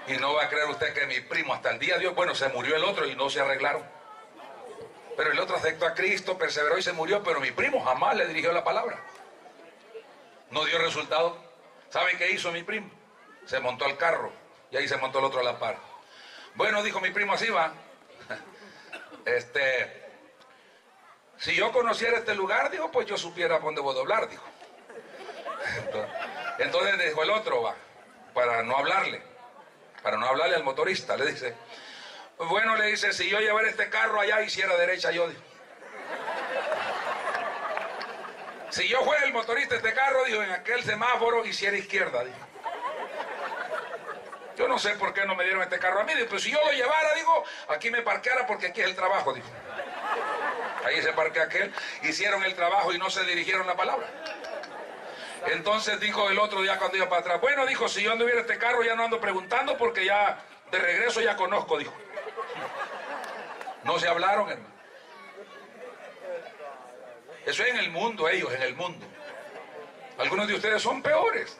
Y no va a creer usted que mi primo hasta el día de hoy, bueno, se murió el otro y no se arreglaron. Pero el otro aceptó a Cristo, perseveró y se murió, pero mi primo jamás le dirigió la palabra. No dio resultado. ¿Sabe qué hizo mi primo? Se montó al carro y ahí se montó el otro a la par. Bueno, dijo mi primo, así va. Si yo conociera este lugar, dijo, pues yo supiera por dónde voy a doblar, dijo. Entonces dijo el otro, va, para no hablarle al motorista, le dice, bueno, le dice, si yo llevara este carro allá, hiciera derecha yo, dijo. Si yo fuera el motorista de este carro, dijo, en aquel semáforo hiciera izquierda, dijo. Yo no sé por qué no me dieron este carro a mí, dijo, pero si yo lo llevara, dijo, aquí me parqueara porque aquí es el trabajo, dijo. Ahí se parquea aquel, hicieron el trabajo y no se dirigieron la palabra. Entonces dijo el otro día cuando iba para atrás, bueno, dijo, si yo anduviera este carro ya no ando preguntando porque ya de regreso ya conozco, dijo. No se hablaron, hermano. Eso es en el mundo, ellos en el mundo. Algunos de ustedes son peores.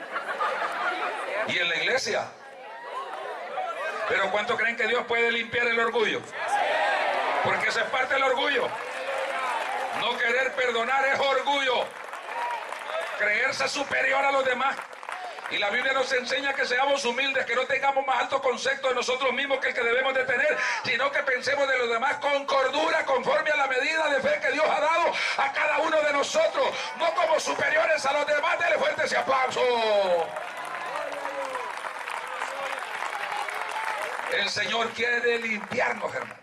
Y en la iglesia. Pero ¿cuánto creen que Dios puede limpiar el orgullo? Porque eso es parte del orgullo. No querer perdonar es orgullo. Creerse superior a los demás. Y la Biblia nos enseña que seamos humildes, que no tengamos más alto concepto de nosotros mismos que el que debemos de tener, sino que pensemos de los demás con cordura, conforme a la medida de fe que Dios ha dado a cada uno de nosotros, no como superiores a los demás. Dele fuerte ese aplauso. El Señor quiere limpiarnos, hermano.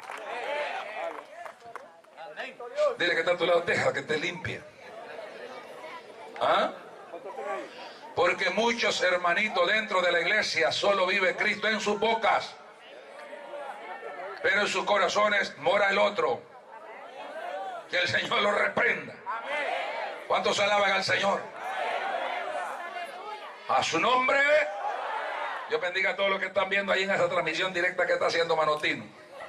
Dile que está a tu lado, deja que te limpie. ¿Ah? Porque muchos hermanitos dentro de la iglesia solo vive Cristo en sus bocas, pero en sus corazones mora el otro. Que el Señor los reprenda. ¿Cuántos alaban al Señor? A su nombre. Dios bendiga a todos los que están viendo ahí en esa transmisión directa que está haciendo Manotino.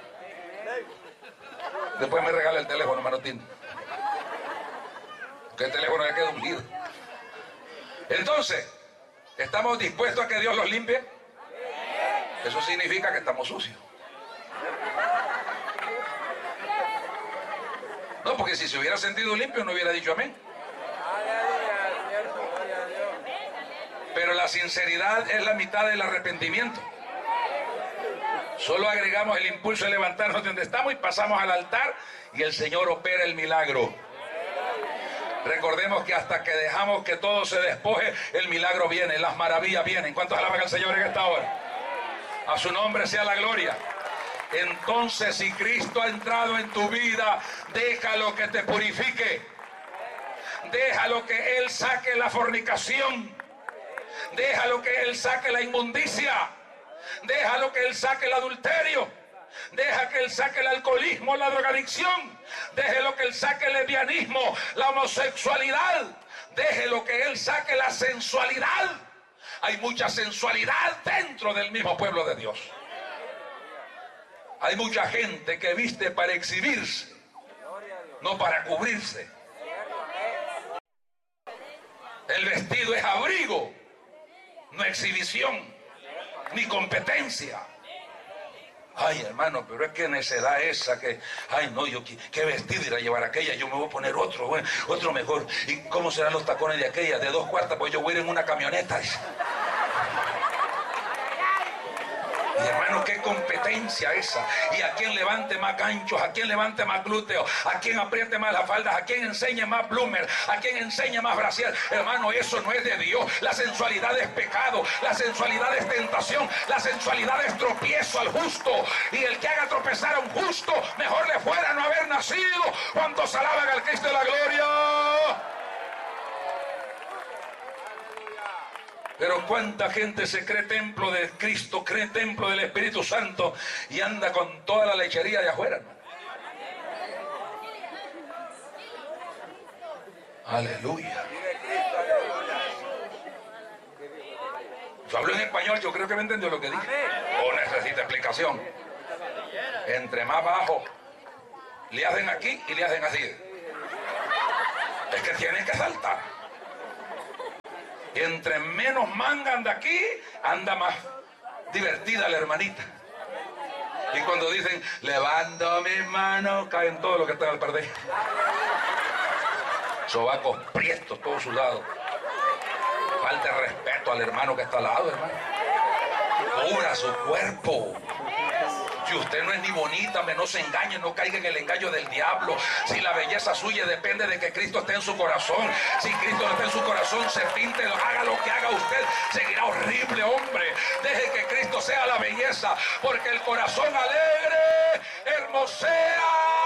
Después me regala el teléfono, Manotino, que el teléfono le queda ungido. Entonces, ¿estamos dispuestos a que Dios los limpie? Eso significa que estamos sucios. No, porque si se hubiera sentido limpio no hubiera dicho amén. Pero la sinceridad es la mitad del arrepentimiento. Solo agregamos el impulso de levantarnos de donde estamos y pasamos al altar y el Señor opera el milagro. Recordemos que hasta que dejamos que todo se despoje, el milagro viene, las maravillas vienen. ¿Cuántos alaban al Señor en esta hora? A su nombre sea la gloria. Entonces, si Cristo ha entrado en tu vida, déjalo que te purifique. Déjalo que Él saque la fornicación. Déjalo que Él saque la inmundicia. Déjalo que Él saque el adulterio. Deja que Él saque el alcoholismo, la drogadicción. Déjelo que Él saque el lesbianismo, la homosexualidad. Déjelo que Él saque la sensualidad. Hay mucha sensualidad dentro del mismo pueblo de Dios. Hay mucha gente que viste para exhibirse, no para cubrirse. El vestido es abrigo, no exhibición, ni competencia. Ay, hermano, pero es que necedad esa que, ay, no, yo qué vestido irá a llevar aquella, yo me voy a poner otro, bueno, otro mejor. ¿Y cómo serán los tacones de aquella? De 2 cuartas, pues yo voy a ir en una camioneta. Y hermano, qué competencia esa. Y a quien levante más ganchos, a quien levante más glúteos, a quien apriete más las faldas, a quien enseñe más bloomer, a quien enseñe más brasier. Hermano, eso no es de Dios. La sensualidad es pecado, la sensualidad es tentación, la sensualidad es tropiezo al justo. Y el que haga tropezar a un justo, mejor le fuera no haber nacido. ¿Cuántos alaban al Cristo de la gloria? Pero cuánta gente se cree templo de Cristo, cree templo del Espíritu Santo y anda con toda la lechería de afuera, ¿no? Aleluya. Yo hablo en español, yo creo que me entendió lo que dije. O necesita explicación. Entre más bajo le hacen aquí y le hacen así. Es que tienen que Y entre menos manga anda aquí, anda más divertida la hermanita. Y cuando dicen, levanto mis manos, caen todos los que están al perder. Sobacos priestos, todos sudados. Falta de respeto al hermano que está al lado, hermano. Cubra su cuerpo. Si usted no es ni bonita, no se engañe, no caiga en el engaño del diablo. Si la belleza suya depende de que Cristo esté en su corazón. Si Cristo no está en su corazón, se pinte, haga lo que haga usted, seguirá horrible, hombre. Deje que Cristo sea la belleza, porque el corazón alegre hermosea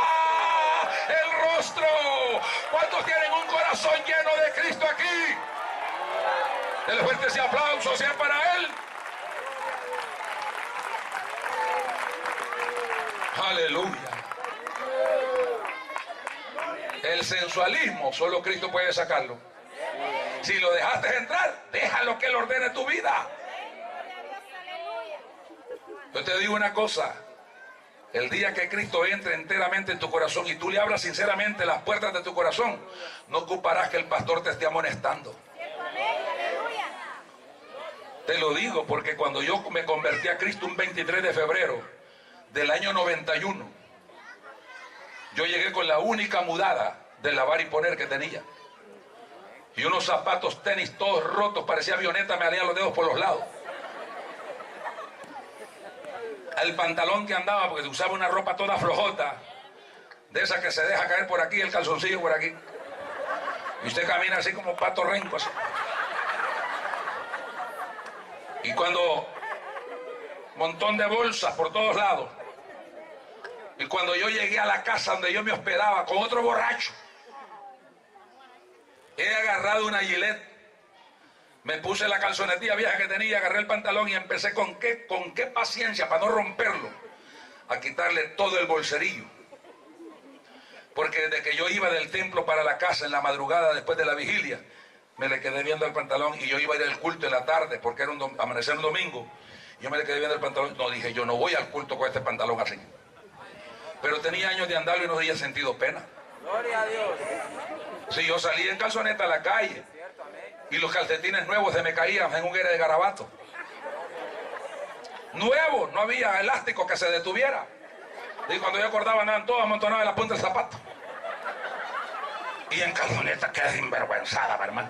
el rostro. ¿Cuántos tienen un corazón lleno de Cristo aquí? El fuerte ese aplauso sea para Él. Aleluya. El sensualismo solo Cristo puede sacarlo. Si lo dejaste entrar, déjalo que Él ordene tu vida. Yo te digo una cosa: el día que Cristo entre enteramente en tu corazón y tú le abras sinceramente las puertas de tu corazón, no ocuparás que el pastor te esté amonestando. Te lo digo porque cuando yo me convertí a Cristo un 23 de febrero del año 91, yo llegué con la única mudada de lavar y poner que tenía, y unos zapatos tenis todos rotos, parecía avioneta, me salían los dedos por los lados. El pantalón que andaba, porque usaba una ropa toda flojota, de esa que se deja caer por aquí, el calzoncillo por aquí, y usted camina así como pato renco así. Y cuando montón de bolsas por todos lados. Y cuando yo llegué a la casa donde yo me hospedaba con otro borracho, he agarrado una Gillette, me puse la calzonetilla vieja que tenía, agarré el pantalón y empecé con qué paciencia, para no romperlo, a quitarle todo el bolserillo. Porque desde que yo iba del templo para la casa en la madrugada después de la vigilia, me le quedé viendo el pantalón, y yo iba a ir al culto en la tarde porque era amanecer un domingo. Yo me le quedé viendo el pantalón. No, dije, yo no voy al culto con este pantalón así. Pero tenía años de andarlo y no había sentido pena. Gloria a Dios. Si yo salía en calzoneta a la calle y los calcetines nuevos se me caían en un guere de garabato. Nuevos, no había elástico que se detuviera. Y cuando yo acordaba andaban todos amontonados en la punta del zapato. Y en calzoneta quedé sinvergüenzada, hermano.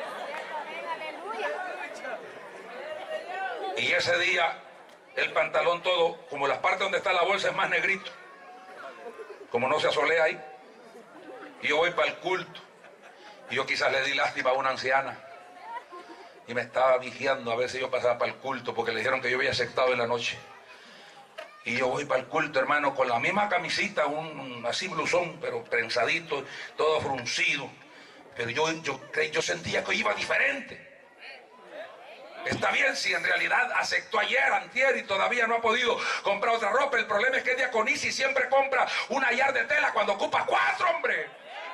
Y ese día el pantalón todo, como las partes donde está la bolsa es más negrito, como no se asolea ahí. Y yo voy para el culto, y yo quizás le di lástima a una anciana, y me estaba vigiando a ver si yo pasaba para el culto, porque le dijeron que yo había aceptado en la noche. Y yo voy para el culto, hermano, con la misma camisita, así blusón, pero prensadito, todo fruncido. Pero yo sentía que iba diferente. Está bien si en realidad aceptó ayer, antier, y todavía no ha podido comprar otra ropa. El problema es que Diaconisi siempre compra una yard de tela cuando ocupa 4, hombre.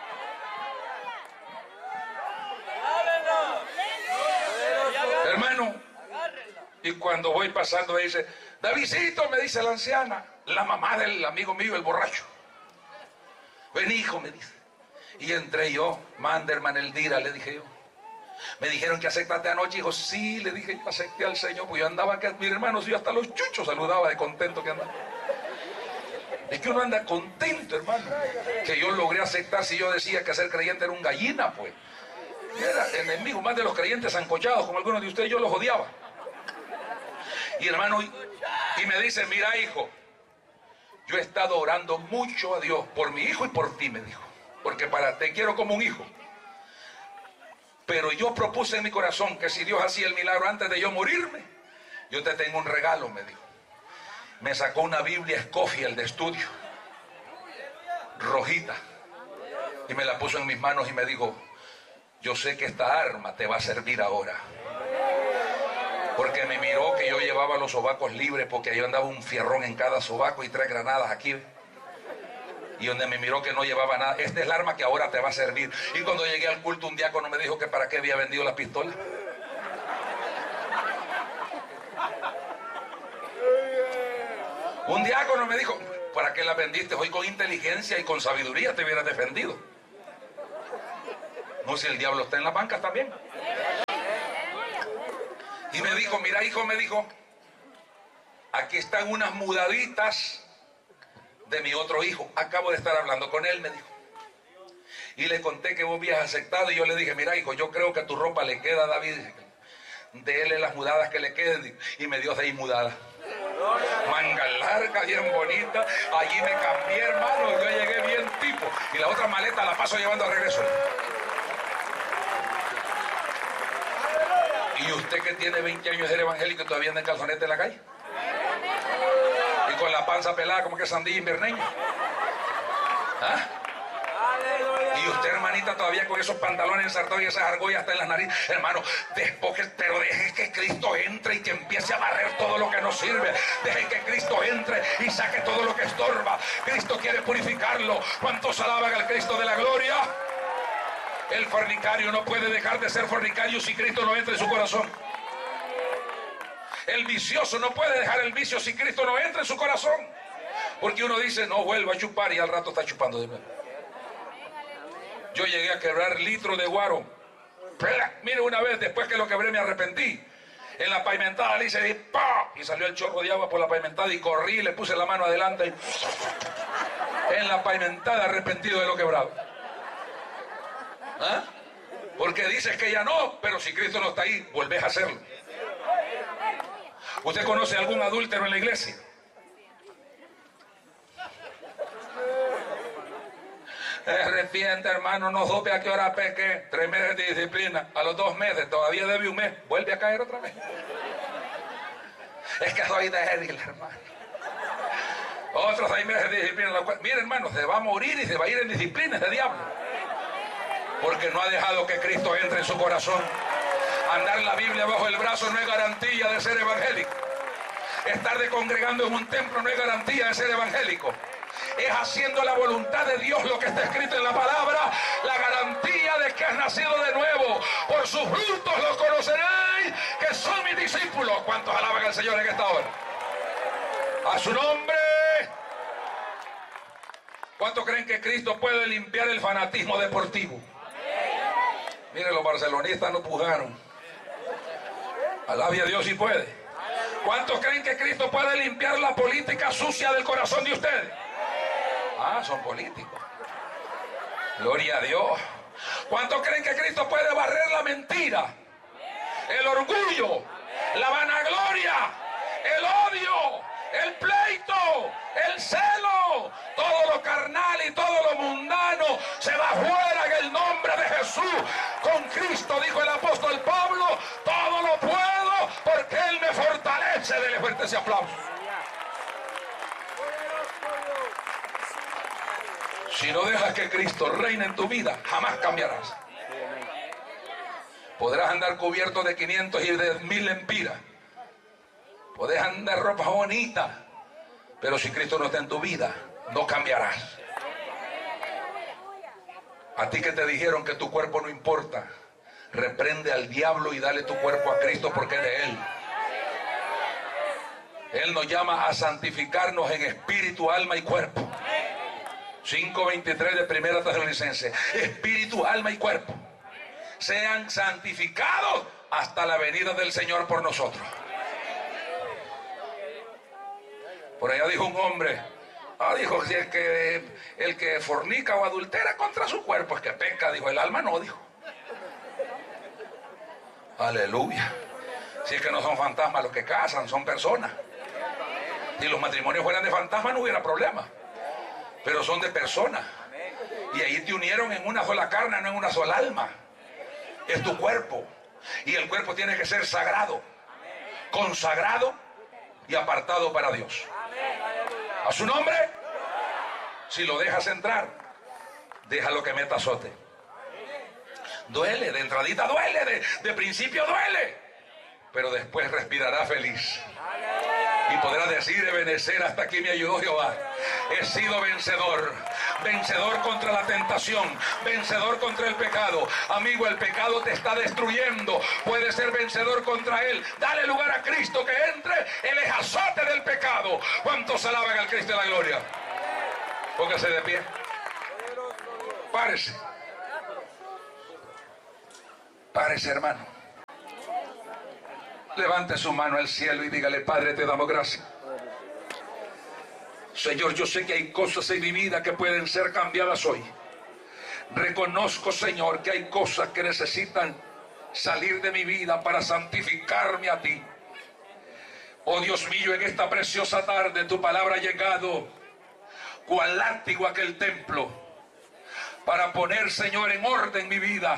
Hermano, y cuando voy pasando me dice, Davidcito, me dice la anciana, la mamá del amigo mío, el borracho. Ven, hijo, me dice. Y entré yo, manda hermana Eldira, le dije yo. Me dijeron que aceptaste anoche, hijo. Sí, le dije, yo acepté al Señor, pues yo andaba que, mi hermano, yo hasta los chuchos saludaba de contento que andaba. Es que uno anda contento, hermano. Que yo logré aceptar, si yo decía que ser creyente era un gallina, pues. Era enemigo más de los creyentes sancochados, como algunos de ustedes, yo los odiaba. Y hermano, y me dice, mira, hijo, yo he estado orando mucho a Dios por mi hijo y por ti, me dijo. Porque te quiero como un hijo. Pero yo propuse en mi corazón que si Dios hacía el milagro antes de yo morirme, yo te tengo un regalo, me dijo. Me sacó una Biblia Scofield de estudio, rojita, y me la puso en mis manos y me dijo, yo sé que esta arma te va a servir ahora. Porque me miró que yo llevaba los sobacos libres, porque yo andaba un fierrón en cada sobaco y 3 granadas aquí. Y donde me miró que no llevaba nada, esta es el arma que ahora te va a servir. Y cuando llegué al culto, un diácono me dijo que para qué había vendido la pistola. Un diácono me dijo, ¿para qué la vendiste? Hoy con inteligencia y con sabiduría te hubieras defendido. No, si el diablo está en las bancas también. Y me dijo, mira, hijo, me dijo, aquí están unas mudaditas de mi otro hijo. Acabo de estar hablando con él, me dijo. Y le conté que vos habías aceptado y yo le dije, mira hijo, yo creo que tu ropa le queda a David. Dele las mudadas que le queden. Y me dio 6 mudadas. Manga larga, bien bonita. Allí me cambié, hermano. Yo llegué bien tipo. Y la otra maleta la paso llevando a regreso. ¿Y usted que tiene 20 años de ser evangélico y todavía anda en calzonete en la calle? Y con la panza pelada como que sandía inverneña. ¿Ah? Y usted, hermanita, todavía con esos pantalones ensartados y esas argollas hasta en las narices. Hermano, pero deje que Cristo entre y que empiece a barrer todo lo que no sirve. Deje que Cristo entre y saque todo lo que estorba. Cristo quiere purificarlo. ¿Cuántos alaban al Cristo de la gloria? El fornicario no puede dejar de ser fornicario si Cristo no entra en su corazón. El vicioso no puede dejar el vicio si Cristo no entra en su corazón. Porque uno dice, no vuelvo a chupar, y al rato está chupando de nuevo. Yo llegué a quebrar litros de guaro. Mire, una vez después que lo quebré me arrepentí. En la pavimentada le hice ¡pah! Y salió el chorro de agua por la pavimentada y corrí, le puse la mano adelante y en la pavimentada arrepentido de lo quebrado. ¿Ah? Porque dices que ya no, pero si Cristo no está ahí, volvés a hacerlo. ¿Usted conoce algún adúltero en la iglesia? Arrepiente, hermano, no supe a qué hora pequé. 3 meses de disciplina. A los 2 meses, todavía debe 1 mes. Vuelve a caer otra vez. Es que soy débil, hermano. Otros 6 meses de disciplina. Mire, hermano, se va a morir y se va a ir en disciplina ese diablo. Porque no ha dejado que Cristo entre en su corazón. Andar la Biblia bajo el brazo no es garantía de ser evangélico. Estar de congregando en un templo no es garantía de ser evangélico. Es haciendo la voluntad de Dios lo que está escrito en la palabra, la garantía de que has nacido de nuevo. Por sus frutos los conoceréis, que son mis discípulos. ¿Cuántos alaban al Señor en esta hora? A su nombre. ¿Cuántos creen que Cristo puede limpiar el fanatismo deportivo? Miren, los barcelonistas no pujaron. Alabe a Dios si puede. ¿Cuántos creen que Cristo puede limpiar la política sucia del corazón de ustedes? Ah, son políticos. Gloria a Dios. ¿Cuántos creen que Cristo puede barrer la mentira, el orgullo, la vanagloria, el odio, el pleito, el celo, todo lo carnal y todo lo mundano se va fuera en el nombre de Jesús? Con Cristo, dijo el apóstol Pablo, todo lo puedo porque Él me fortalece. Dele fuerte ese aplauso. Si no dejas que Cristo reine en tu vida, jamás cambiarás. Podrás andar cubierto de 500 y de 1000 lempiras. Podés andar ropa bonita, pero si Cristo no está en tu vida, no cambiarás. A ti que te dijeron que tu cuerpo no importa, reprende al diablo y dale tu cuerpo a Cristo porque es de Él. Él nos llama a santificarnos en espíritu, alma y cuerpo. 5:23 de 1 Tesalonicenses. Espíritu, alma y cuerpo sean santificados hasta la venida del Señor por nosotros. Por allá dijo un hombre, dijo, si el que fornica o adultera contra su cuerpo es que peca, dijo, el alma no, dijo. Aleluya. Si es que no son fantasmas los que casan, son personas. Si los matrimonios fueran de fantasmas no hubiera problema, pero son de personas. Y ahí te unieron en una sola carne, no en una sola alma. Es tu cuerpo. Y el cuerpo tiene que ser sagrado, consagrado y apartado para Dios. A su nombre. Si lo dejas entrar, déjalo que meta azote. Duele, de entradita duele, de principio duele, pero después respirará feliz. Y podrá decir, Ebenecer, hasta aquí me ayudó Jehová. He sido vencedor. Vencedor contra la tentación. Vencedor contra el pecado. Amigo, el pecado te está destruyendo. Puedes ser vencedor contra él. Dale lugar a Cristo que entre. Él es azote del pecado. ¿Cuántos alaban al Cristo de la gloria? Póngase de pie. Párese. Párese, hermano. Levante su mano al cielo y dígale, Padre, te damos gracias Señor, yo sé que hay cosas en mi vida que pueden ser cambiadas hoy. Reconozco, Señor, que hay cosas que necesitan salir de mi vida para santificarme a ti. Oh Dios mío, en esta preciosa tarde tu palabra ha llegado cual látigo a aquel templo para poner, Señor, en orden mi vida.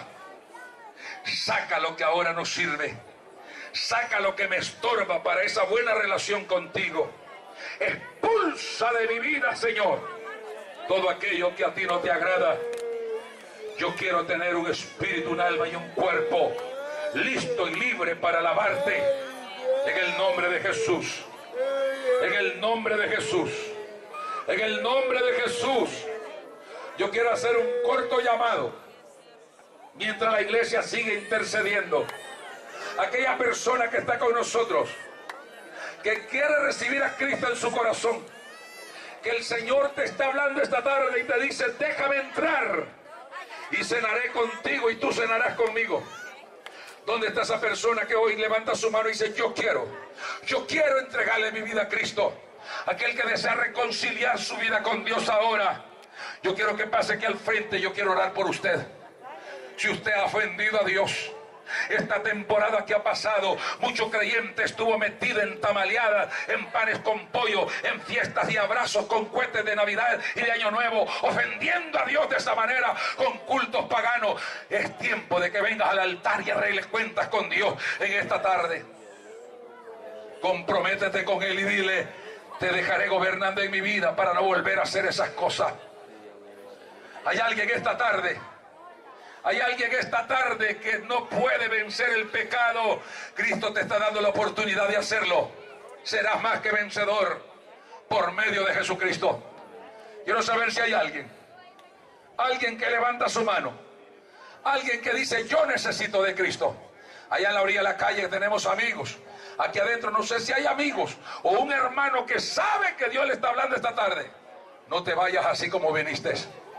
Saca lo que ahora no sirve. Saca lo que me estorba para esa buena relación contigo. Expulsa de mi vida, Señor, todo aquello que a ti no te agrada. Yo quiero tener un espíritu, un alma y un cuerpo listo y libre para alabarte. En el nombre de Jesús. En el nombre de Jesús. En el nombre de Jesús. Yo quiero hacer un corto llamado mientras la iglesia sigue intercediendo. Aquella persona que está con nosotros, que quiere recibir a Cristo en su corazón, que el Señor te está hablando esta tarde y te dice: déjame entrar y cenaré contigo y tú cenarás conmigo. ¿Dónde está esa persona que hoy levanta su mano y dice: yo quiero entregarle mi vida a Cristo? Aquel que desea reconciliar su vida con Dios ahora. Yo quiero que pase aquí al frente. Yo quiero orar por usted. Si usted ha ofendido a Dios esta temporada que ha pasado, mucho creyente estuvo metido en tamaleadas, en panes con pollo, en fiestas y abrazos con cohetes de Navidad y de Año Nuevo, ofendiendo a Dios de esa manera con cultos paganos. Es tiempo de que vengas al altar y arregles cuentas con Dios en esta tarde. Comprométete con Él y dile: te dejaré gobernando en mi vida para no volver a hacer esas cosas. Hay alguien esta tarde. Hay alguien esta tarde que no puede vencer el pecado. Cristo te está dando la oportunidad de hacerlo. Serás más que vencedor por medio de Jesucristo. Quiero saber si hay alguien. Alguien que levanta su mano. Alguien que dice: yo necesito de Cristo. Allá en la orilla de la calle tenemos amigos. Aquí adentro no sé si hay amigos o un hermano que sabe que Dios le está hablando esta tarde. No te vayas así como viniste.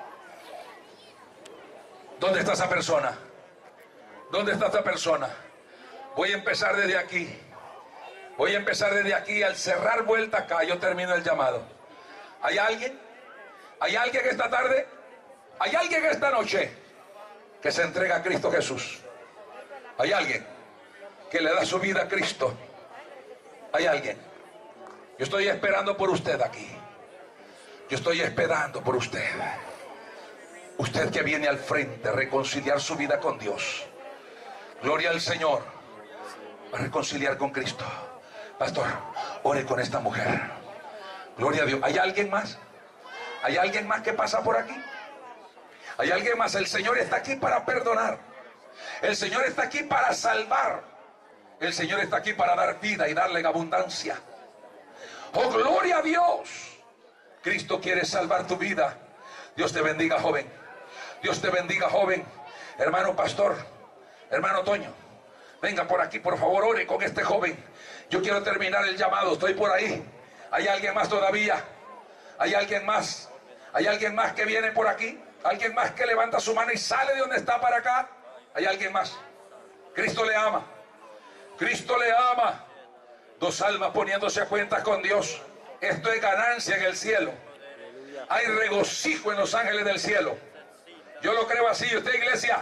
¿Dónde está esa persona? ¿Dónde está esta persona? Voy a empezar desde aquí. Voy a empezar desde aquí. Al cerrar vuelta acá, yo termino el llamado. ¿Hay alguien? ¿Hay alguien esta tarde? ¿Hay alguien esta noche que se entrega a Cristo Jesús? ¿Hay alguien que le da su vida a Cristo? ¿Hay alguien? Yo estoy esperando por usted aquí. Yo estoy esperando por usted. Usted que viene al frente a reconciliar su vida con Dios. Gloria al Señor. A reconciliar con Cristo. Pastor, ore con esta mujer. Gloria a Dios. ¿Hay alguien más? ¿Hay alguien más que pasa por aquí? ¿Hay alguien más? El Señor está aquí para perdonar. El Señor está aquí para salvar. El Señor está aquí para dar vida y darle en abundancia. ¡Oh, gloria a Dios! Cristo quiere salvar tu vida. Dios te bendiga, joven. Dios te bendiga, joven. Hermano pastor, hermano Toño, venga por aquí, por favor, ore con este joven. Yo quiero terminar el llamado, estoy por ahí. ¿Hay alguien más todavía? ¿Hay alguien más? ¿Hay alguien más que viene por aquí? ¿Alguien más que levanta su mano y sale de donde está para acá? ¿Hay alguien más? Cristo le ama. Cristo le ama. Dos almas poniéndose a cuentas con Dios. Esto es ganancia en el cielo. Hay regocijo en los ángeles del cielo. Yo lo creo así. ¿Usted, iglesia?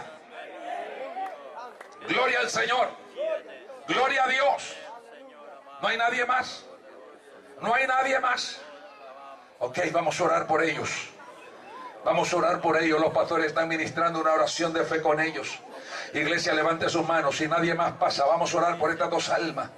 Gloria al Señor. Gloria a Dios. ¿No hay nadie más? ¿No hay nadie más? Ok, vamos a orar por ellos. Vamos a orar por ellos. Los pastores están ministrando una oración de fe con ellos. Iglesia, levante sus manos. Si nadie más pasa, vamos a orar por estas dos almas.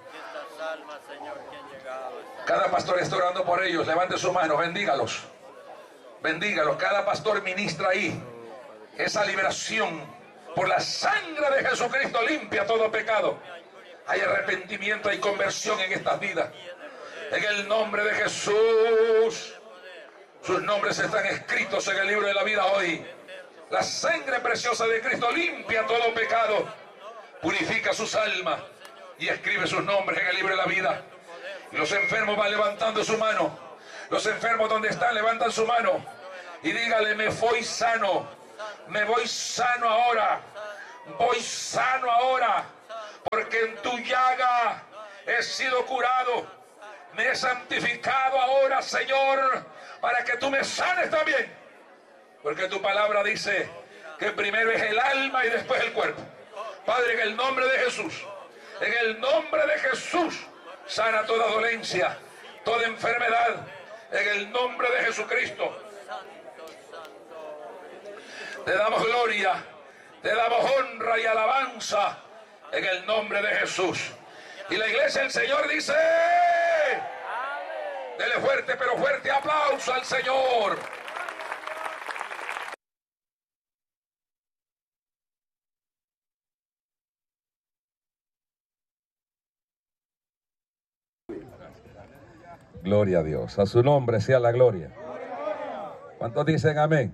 Cada pastor está orando por ellos. Levante su mano, bendígalos. Bendígalos. Cada pastor ministra ahí esa liberación. Por la sangre de Jesucristo limpia todo pecado. Hay arrepentimiento, hay conversión en estas vidas. En el nombre de Jesús. Sus nombres están escritos en el libro de la vida hoy. La sangre preciosa de Cristo limpia todo pecado. Purifica sus almas y escribe sus nombres en el libro de la vida. Y los enfermos van levantando su mano. Los enfermos donde están levantan su mano. Y dígale: me voy sano. Me voy sano ahora. Voy sano ahora. Porque en tu llaga he sido curado. Me he santificado ahora, Señor, para que tú me sanes también. Porque tu palabra dice que primero es el alma y después el cuerpo. Padre, en el nombre de Jesús, en el nombre de Jesús, sana toda dolencia, toda enfermedad, en el nombre de Jesucristo. Te damos gloria, te damos honra y alabanza en el nombre de Jesús. Y la iglesia del Señor dice: dele fuerte, pero fuerte aplauso al Señor. Gloria a Dios. A su nombre sea la gloria. ¿Cuántos dicen amén?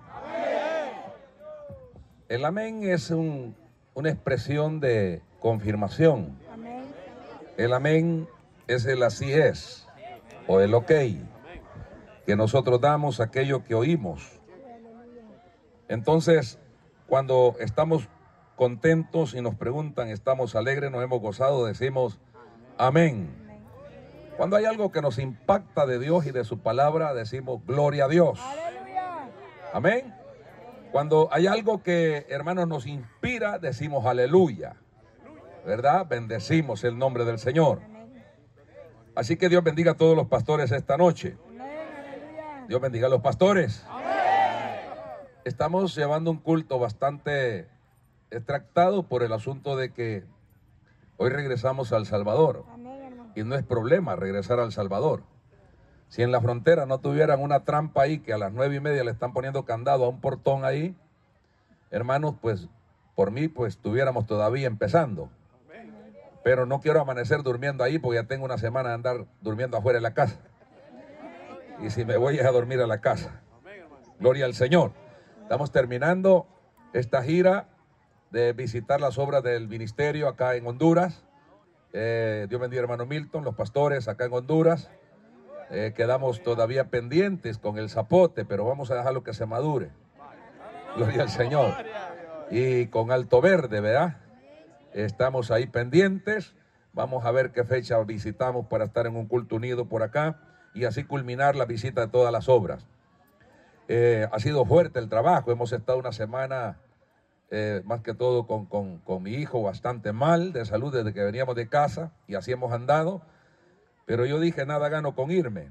El amén es una expresión de confirmación. El amén es el así es, o el ok, que nosotros damos a aquello que oímos. Entonces, cuando estamos contentos y nos preguntan, ¿estamos alegres, nos hemos gozado?, decimos amén. Cuando hay algo que nos impacta de Dios y de su palabra, decimos gloria a Dios. Amén. Cuando hay algo que, hermanos, nos inspira, decimos aleluya. ¿Verdad? Bendecimos el nombre del Señor. Así que Dios bendiga a todos los pastores esta noche. Dios bendiga a los pastores. Estamos llevando un culto bastante extractado por el asunto de que hoy regresamos a El Salvador. Y no es problema regresar a El Salvador. Si en la frontera no tuvieran una trampa ahí, que a las 9:30 le están poniendo candado a un portón ahí, hermanos, pues por mí, pues estuviéramos todavía empezando. Pero no quiero amanecer durmiendo ahí, porque ya tengo una semana de andar durmiendo afuera de la casa. Y si me voy es a dormir a la casa. Gloria al Señor. Estamos terminando esta gira de visitar las obras del ministerio acá en Honduras. Dios bendiga, hermano Milton, los pastores acá en Honduras. Quedamos todavía pendientes con el zapote, pero vamos a dejarlo que se madure. Gloria al Señor. Y con Alto Verde, ¿verdad? Estamos ahí pendientes. Vamos a ver qué fecha visitamos para estar en un culto unido por acá y así culminar la visita de todas las obras. Ha sido fuerte el trabajo. Hemos estado una semana, más que todo con mi hijo, bastante mal de salud desde que veníamos de casa, y así hemos andado. Pero yo dije, nada gano con irme.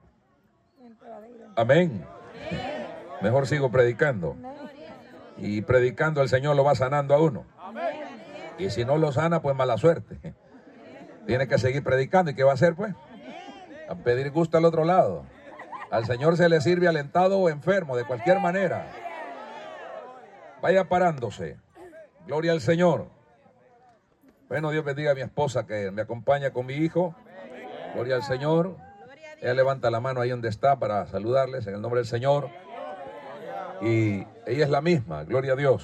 Amén. Mejor sigo predicando. Y predicando el Señor lo va sanando a uno. Y si no lo sana, pues mala suerte. Tiene que seguir predicando. ¿Y qué va a hacer, pues? A pedir gusto al otro lado. Al Señor se le sirve alentado o enfermo, de cualquier manera. Vaya parándose. Gloria al Señor. Bueno, Dios bendiga a mi esposa que me acompaña con mi hijo. Gloria al Señor. Ella levanta la mano ahí donde está para saludarles en el nombre del Señor. Y ella es la misma. Gloria a Dios.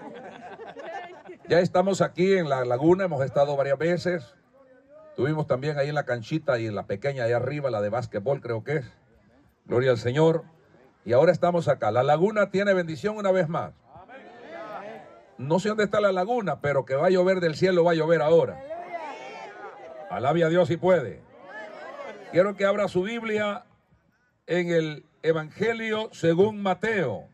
Ya estamos aquí en la laguna, hemos estado varias veces. Estuvimos también ahí en la canchita y en la pequeña allá arriba, la de básquetbol creo que es. Gloria al Señor. Y ahora estamos acá. La laguna tiene bendición una vez más. No sé dónde está la laguna, pero que va a llover del cielo, va a llover ahora. Alabe a Dios si puede. Quiero que abra su Biblia en el Evangelio según Mateo.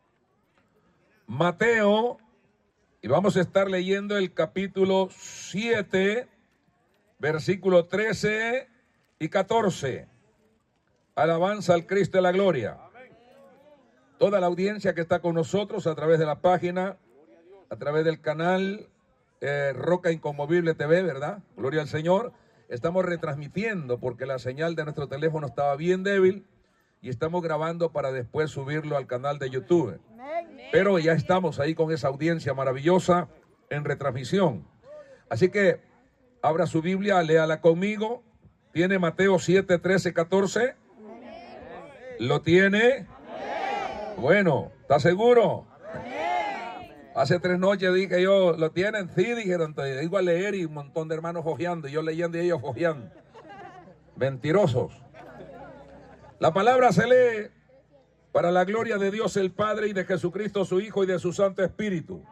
Mateo, y vamos a estar leyendo el capítulo 7, versículo 13 y 14. Alabanza al Cristo de la gloria. Toda la audiencia que está con nosotros a través de la página, a través del canal Roca Inconmovible TV, ¿verdad? Gloria al Señor. Estamos retransmitiendo porque la señal de nuestro teléfono estaba bien débil y estamos grabando para después subirlo al canal de YouTube. Pero ya estamos ahí con esa audiencia maravillosa en retransmisión. Así que abra su Biblia, léala conmigo. ¿Tiene Mateo 7, 13, 14? ¿Lo tiene? Bueno, ¿está seguro? Hace 3 noches dije yo, ¿lo tienen? Sí, dijeron, te digo a leer y un montón de hermanos fojeando, y yo leyendo y ellos fojeando. Mentirosos. La palabra se lee para la gloria de Dios el Padre y de Jesucristo su Hijo y de su Santo Espíritu.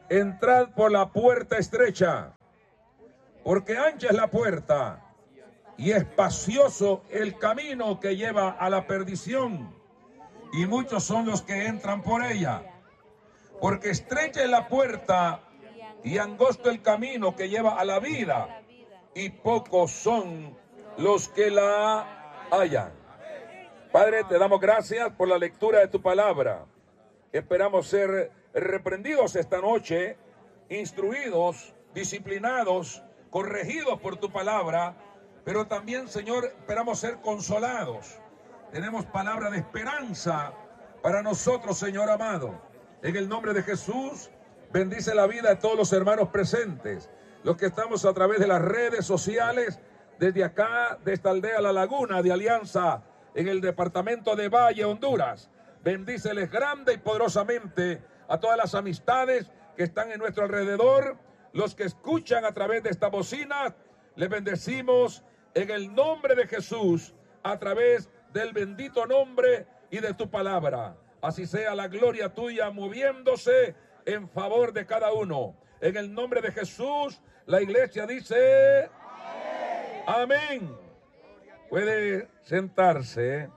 Entrad por la puerta estrecha, porque ancha es la puerta y espacioso el camino que lleva a la perdición, y muchos son los que entran por ella. Porque estrecha es la puerta y angosto el camino que lleva a la vida, y pocos son los que la hallan. Padre, te damos gracias por la lectura de tu palabra. Esperamos ser reprendidos esta noche, instruidos, disciplinados, corregidos por tu palabra, pero también, Señor, esperamos ser consolados. Tenemos palabra de esperanza para nosotros, Señor amado. En el nombre de Jesús, bendice la vida de todos los hermanos presentes, los que estamos a través de las redes sociales, desde acá, de esta aldea La Laguna de Alianza, en el departamento de Valle, Honduras. Bendíceles grande y poderosamente a todas las amistades que están en nuestro alrededor, los que escuchan a través de esta bocina. Les bendecimos en el nombre de Jesús, a través del bendito nombre y de tu palabra. Así sea la gloria tuya moviéndose en favor de cada uno. En el nombre de Jesús, la iglesia dice amén. Puede sentarse,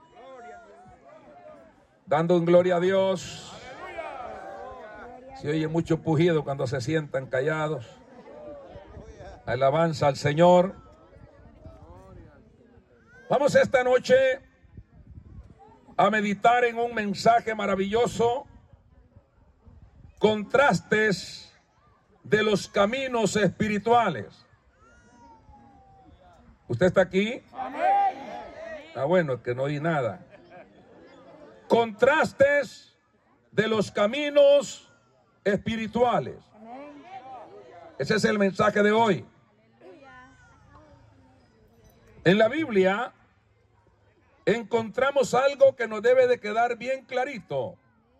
dando en gloria a Dios. Se oye mucho pujido cuando se sientan callados. Alabanza al Señor. Vamos esta noche a meditar en un mensaje maravilloso: contrastes de los caminos espirituales. ¿Usted está aquí? Está bueno, es que no oí nada. Contrastes de los caminos espirituales. Ese es el mensaje de hoy. En la Biblia encontramos algo que nos debe de quedar bien clarito,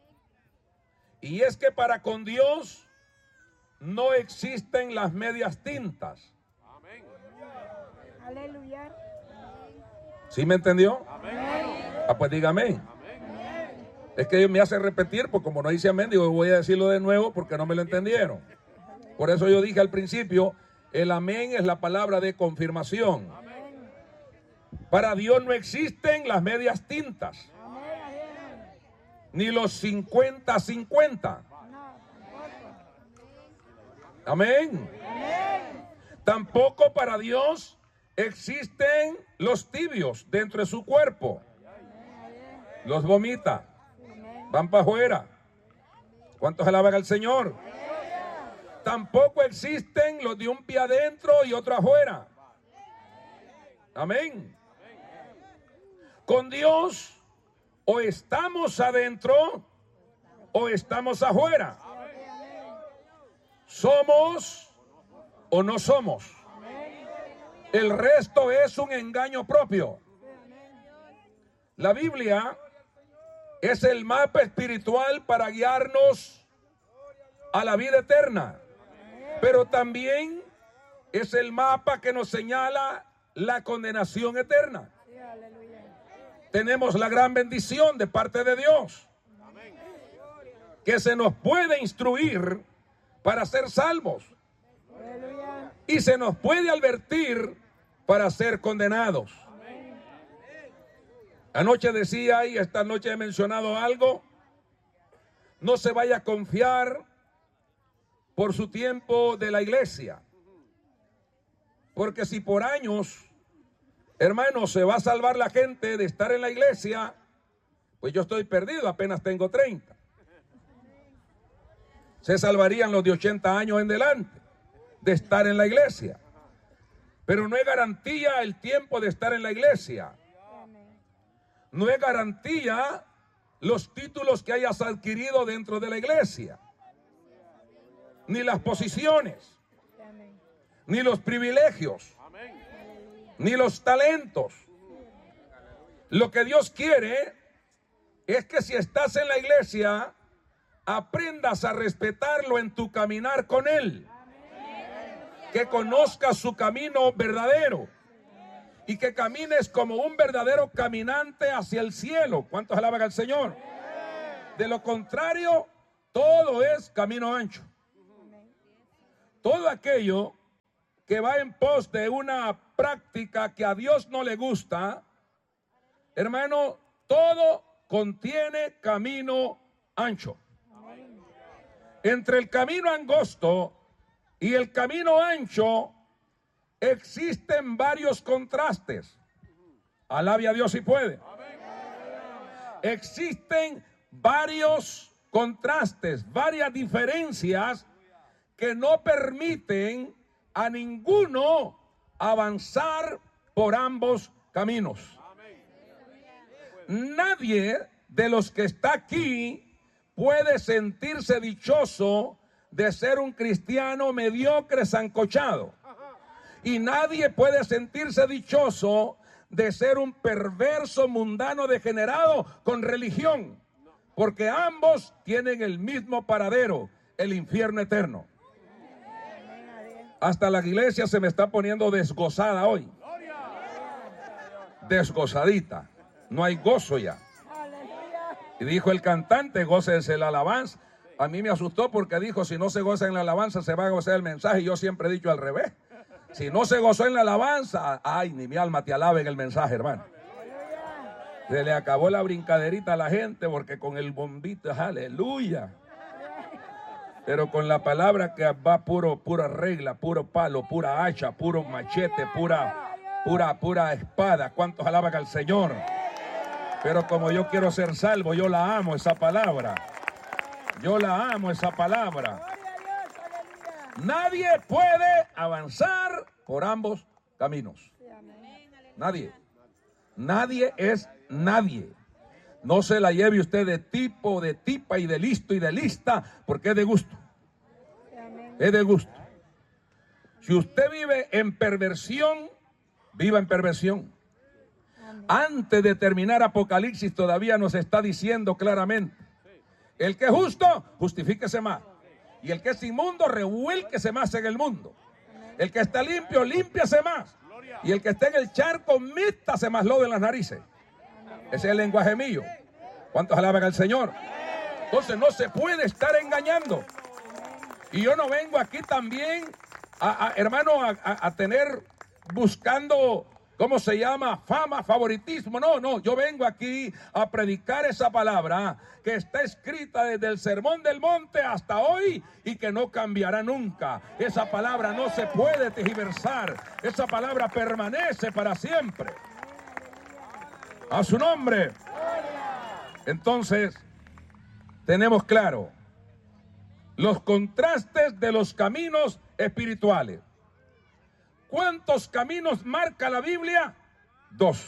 y es que para con Dios no existen las medias tintas. Amén. Aleluya. ¿Sí me entendió? Amén. Ah, pues dígame. Amén. Es que me hace repetir, porque como no dice amén, digo, voy a decirlo de nuevo porque no me lo entendieron. Por eso yo dije al principio, el amén es la palabra de confirmación. Amén. Para Dios no existen las medias tintas, ni los 50-50. Amén. Tampoco para Dios existen los tibios dentro de su cuerpo. Los vomita, van para afuera. ¿Cuántos alaban al Señor? Tampoco existen los de un pie adentro y otro afuera. Amén. Con Dios o estamos adentro o estamos afuera. Somos o no somos. El resto es un engaño propio. La Biblia es el mapa espiritual para guiarnos a la vida eterna, pero también es el mapa que nos señala la condenación eterna. Tenemos la gran bendición de parte de Dios, que se nos puede instruir para ser salvos y se nos puede advertir para ser condenados. Anoche decía y esta noche he mencionado algo: no se vaya a confiar por su tiempo de la iglesia, porque si por años, hermano, se va a salvar la gente de estar en la iglesia, pues yo estoy perdido, apenas tengo 30. Se salvarían los de 80 años en delante de estar en la iglesia. Pero no es garantía el tiempo de estar en la iglesia. No es garantía los títulos que hayas adquirido dentro de la iglesia, ni las posiciones, ni los privilegios, ni los talentos. Lo que Dios quiere es que si estás en la iglesia, aprendas a respetarlo en tu caminar con Él. Que conozcas su camino verdadero y que camines como un verdadero caminante hacia el cielo. ¿Cuántos alaban al Señor? De lo contrario, todo es camino ancho. Todo aquello que va en pos de una práctica que a Dios no le gusta, hermano, todo contiene camino ancho. Entre el camino angosto y el camino ancho existen varios contrastes. Alabe a Dios si puede. Existen varios contrastes, varias diferencias que no permiten a ninguno avanzar por ambos caminos. Nadie de los que está aquí puede sentirse dichoso de ser un cristiano mediocre sancochado. Y nadie puede sentirse dichoso de ser un perverso mundano degenerado con religión. Porque ambos tienen el mismo paradero, el infierno eterno. Hasta la iglesia se me está poniendo desgozada hoy. Desgozadita. No hay gozo ya. Y dijo el cantante, gócense la alabanza. A mí me asustó porque dijo, si no se goza en la alabanza, se va a gozar el mensaje. Y yo siempre he dicho al revés. Si no se gozó en la alabanza, ay, ni mi alma te alabe en el mensaje, hermano. Se le acabó la brincaderita a la gente porque con el bombito, aleluya. Pero con la palabra que va pura regla, puro palo, pura hacha, puro machete, pura espada. ¿Cuántos alaban al Señor? Pero como yo quiero ser salvo, yo la amo esa palabra. Yo la amo esa palabra. Nadie puede avanzar por ambos caminos. Nadie. Nadie es nadie. No se la lleve usted de tipo, de tipa y de listo y de lista, porque es de gusto. Es de gusto. Si usted vive en perversión, viva en perversión. Antes de terminar Apocalipsis todavía nos está diciendo claramente: el que es justo, justifíquese más. Y el que es inmundo, revuélquese más en el mundo. El que está limpio, límpiase más. Y el que esté en el charco, mítase más lodo en las narices. Ese es el lenguaje mío. ¿Cuántos alaban al Señor? Entonces no se puede estar engañando. Y yo no vengo aquí también, hermano, a tener buscando, ¿cómo se llama? Fama, favoritismo. No, yo vengo aquí a predicar esa palabra que está escrita desde el Sermón del Monte hasta hoy y que no cambiará nunca. Esa palabra no se puede tergiversar. Esa palabra permanece para siempre. A su nombre. Entonces, tenemos claro los contrastes de los caminos espirituales. ¿Cuántos caminos marca la Biblia? 2.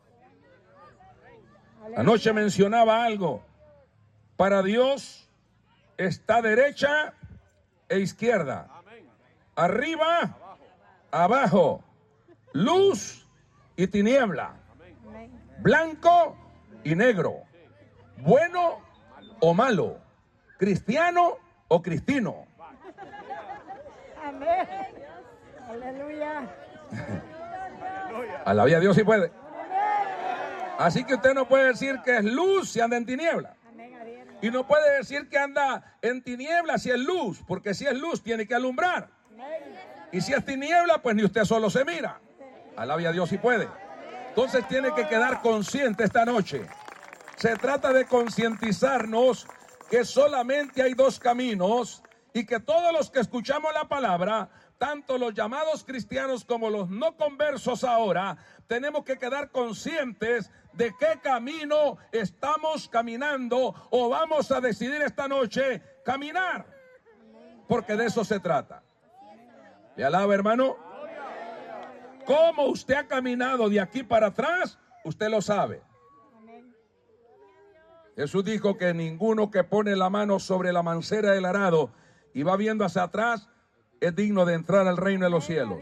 Anoche mencionaba algo. Para Dios está derecha e izquierda. Arriba, abajo. Luz y tiniebla. Blanco y negro. Bueno o malo. Cristiano o cristino. Amén. Aleluya. Alabe a Dios si puede. Así que usted no puede decir que es luz si anda en tiniebla. Y no puede decir que anda en tiniebla si es luz, porque si es luz tiene que alumbrar. Y si es tiniebla, pues ni usted solo se mira. Alabe a Dios si puede. Entonces tiene que quedar consciente esta noche. Se trata de concientizarnos que solamente hay 2 caminos y que todos los que escuchamos la palabra, tanto los llamados cristianos como los no conversos ahora, tenemos que quedar conscientes de qué camino estamos caminando o vamos a decidir esta noche caminar, porque de eso se trata. ¿Le alaba, hermano? ¿Cómo usted ha caminado de aquí para atrás? Usted lo sabe. Jesús dijo que ninguno que pone la mano sobre la mancera del arado y va viendo hacia atrás es digno de entrar al reino de los cielos.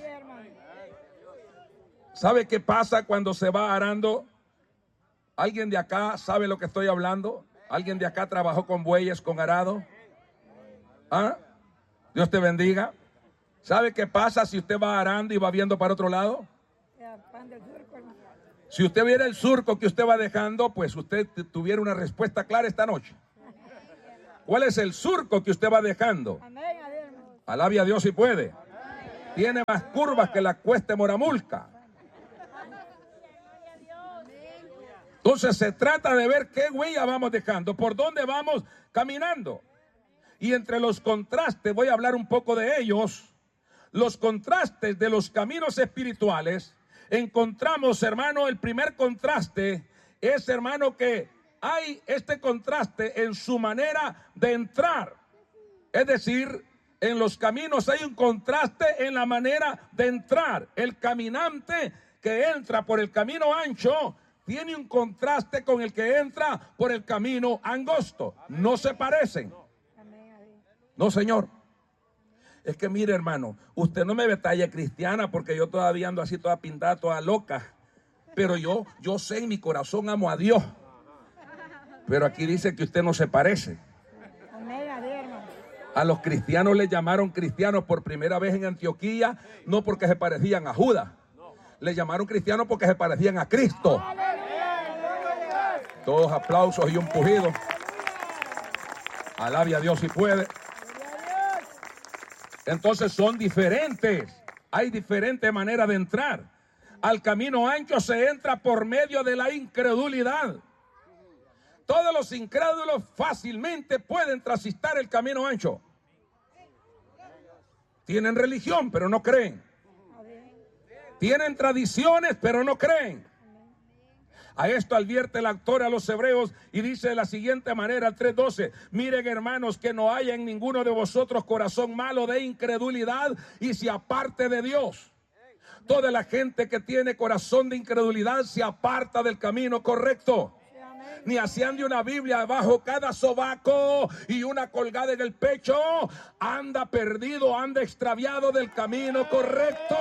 ¿Sabe qué pasa cuando se va arando? ¿Alguien de acá sabe lo que estoy hablando? ¿Alguien de acá trabajó con bueyes, con arado? ¿Ah? Dios te bendiga. ¿Sabe qué pasa si usted va arando y va viendo para otro lado? Si usted viera el surco que usted va dejando, pues usted tuviera una respuesta clara esta noche. ¿Cuál es el surco que usted va dejando? Alabe a Dios si puede. Tiene más curvas que la cuesta de Moramulca. Entonces se trata de ver qué huella vamos dejando, por dónde vamos caminando. Y entre los contrastes, voy a hablar un poco de ellos, los contrastes de los caminos espirituales. Encontramos, hermano, el primer contraste es, hermano, que hay este contraste en su manera de entrar. Es decir, en los caminos hay un contraste en la manera de entrar. El caminante que entra por el camino ancho tiene un contraste con el que entra por el camino angosto. No se parecen. No, señor. Es que mire, hermano, usted no me ve talla cristiana porque yo todavía ando así toda pintada, toda loca. Pero yo sé en mi corazón amo a Dios. Pero aquí dice que usted no se parece. A los cristianos les llamaron cristianos por primera vez en Antioquía, no porque se parecían a Judas. Les llamaron cristianos porque se parecían a Cristo. Todos aplausos y un pujido. Alabe a Dios si puede. Entonces son diferentes. Hay diferente manera de entrar. Al camino ancho se entra por medio de la incredulidad. Todos los incrédulos fácilmente pueden transitar el camino ancho. Tienen religión, pero no creen. Tienen tradiciones, pero no creen. A esto advierte el autor a los hebreos y dice de la siguiente manera, al 3:12, miren, hermanos, que no haya en ninguno de vosotros corazón malo de incredulidad y se aparte de Dios. Toda la gente que tiene corazón de incredulidad se aparta del camino correcto. Ni hacían de una Biblia bajo cada sobaco y una colgada en el pecho, anda perdido, anda extraviado del camino correcto.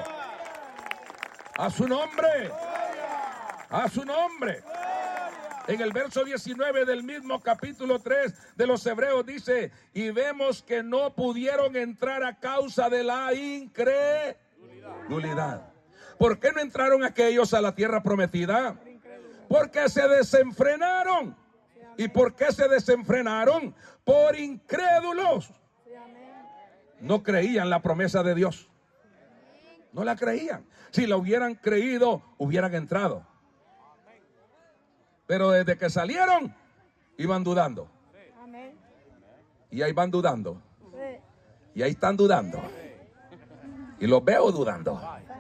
A su nombre. A su nombre. En el verso 19 del mismo capítulo 3 de los Hebreos dice, y vemos que no pudieron entrar a causa de la incredulidad. ¿Por qué no entraron aquellos a la tierra prometida? Porque se desenfrenaron. ¿Y por qué se desenfrenaron? Por incrédulos. No creían la promesa de Dios. No la creían. Si la hubieran creído, hubieran entrado. Pero desde que salieron, iban dudando. Y ahí van dudando. Y ahí están dudando. Y los veo dudando.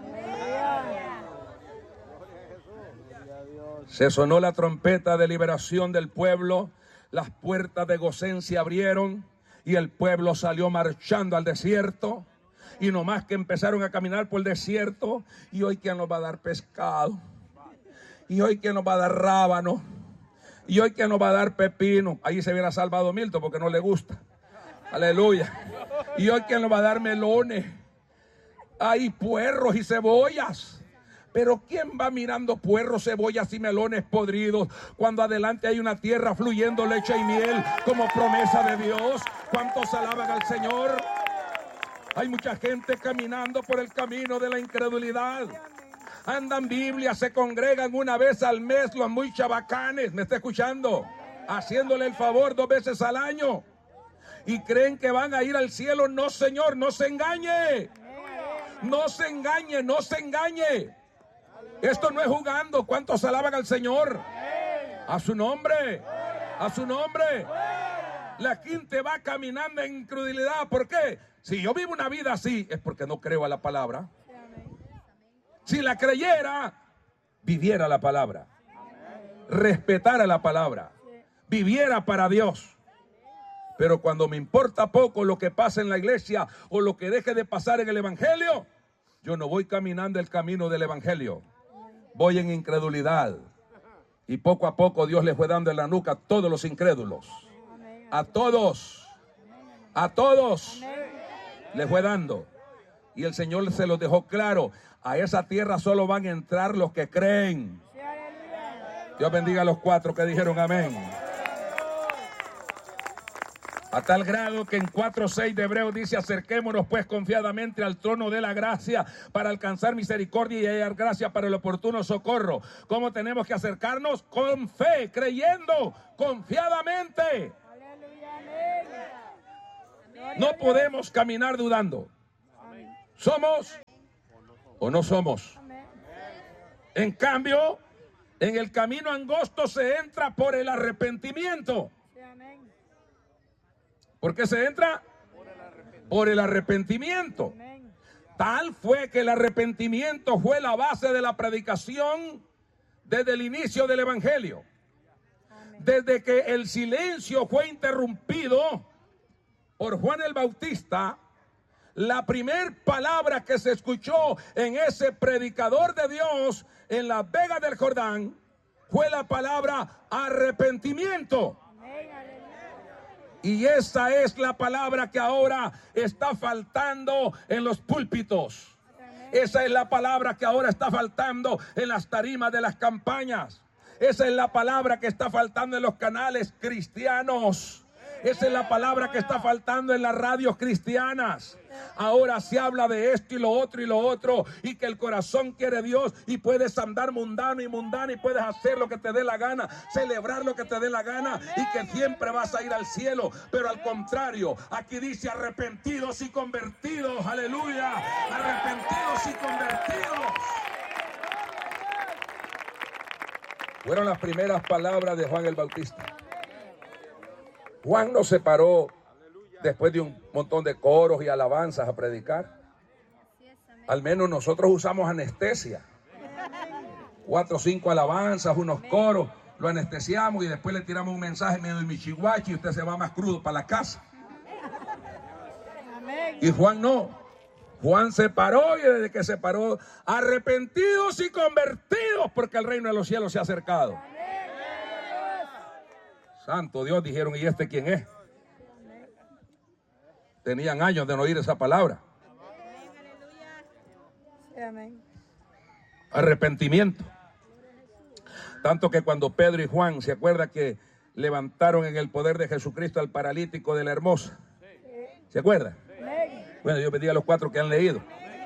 Se sonó la trompeta de liberación del pueblo. Las puertas de Gosén se abrieron. Y el pueblo salió marchando al desierto. Y nomás que empezaron a caminar por el desierto. Y hoy, ¿quién nos va a dar pescado? Y hoy, ¿quién nos va a dar rábano? Y hoy, ¿quién nos va a dar pepino? Ahí se hubiera salvado Milton porque no le gusta. Aleluya. Y hoy, ¿quién nos va a dar melones? Hay puerros y cebollas. Pero ¿quién va mirando puerros, cebollas y melones podridos cuando adelante hay una tierra fluyendo leche y miel como promesa de Dios? ¿Cuántos alaban al Señor? Hay mucha gente caminando por el camino de la incredulidad. Andan Biblia, se congregan una vez al mes los muy chabacanes, ¿me está escuchando? Haciéndole el favor 2 veces al año. Y creen que van a ir al cielo. No, señor, no se engañe. No se engañe, no se engañe. Esto no es jugando. ¿Cuántos alaban al Señor? A su nombre. A su nombre. La gente va caminando en incredulidad. ¿Por qué? Si yo vivo una vida así, es porque no creo a la palabra. Si la creyera, viviera la palabra. Respetara la palabra. Viviera para Dios. Pero cuando me importa poco lo que pasa en la iglesia o lo que deje de pasar en el evangelio, yo no voy caminando el camino del evangelio. Voy en incredulidad. Y poco a poco Dios le fue dando en la nuca a todos los incrédulos. A todos. A todos. Le fue dando. Y el Señor se los dejó claro. A esa tierra solo van a entrar los que creen. Dios bendiga a los 4 que dijeron amén. A tal grado que en 4:6 de Hebreos dice, acerquémonos pues confiadamente al trono de la gracia para alcanzar misericordia y hallar gracia para el oportuno socorro. ¿Cómo tenemos que acercarnos? Con fe, creyendo, confiadamente. No podemos caminar dudando. ¿Somos o no somos? Amén. En cambio, en el camino angosto se entra por el arrepentimiento. Sí, amén. ¿Por qué se entra? Por el arrepentimiento. Amén. Tal fue que el arrepentimiento fue la base de la predicación desde el inicio del Evangelio. Desde que el silencio fue interrumpido por Juan el Bautista, la primer palabra que se escuchó en ese predicador de Dios en las vegas del Jordán fue la palabra arrepentimiento. Amén. Aleluya. Y esa es la palabra que ahora está faltando en los púlpitos. Esa es la palabra que ahora está faltando en las tarimas de las campañas. Esa es la palabra que está faltando en los canales cristianos. Esa es la palabra que está faltando en las radios cristianas. Ahora se habla de esto y lo otro, y que el corazón quiere Dios, y puedes andar mundano y puedes hacer lo que te dé la gana, celebrar lo que te dé la gana, y que siempre vas a ir al cielo. Pero al contrario, aquí dice arrepentidos y convertidos, aleluya, arrepentidos y convertidos. Fueron las primeras palabras de Juan el Bautista. Juan no se paró después de un montón de coros y alabanzas a predicar. Al menos nosotros usamos anestesia. 4 o 5 alabanzas, unos coros, lo anestesiamos y después le tiramos un mensaje medio de michihuachi y usted se va más crudo para la casa. Y Juan no. Juan se paró, y desde que se paró, arrepentidos y convertidos, porque el reino de los cielos se ha acercado. Santo Dios, dijeron, ¿y este quién es? Tenían años de no oír esa palabra. Amén. Arrepentimiento. Tanto que cuando Pedro y Juan, ¿se acuerda que levantaron en el poder de Jesucristo al paralítico de la Hermosa? ¿Se acuerda? Bueno, yo bendiga a los 4 que han leído.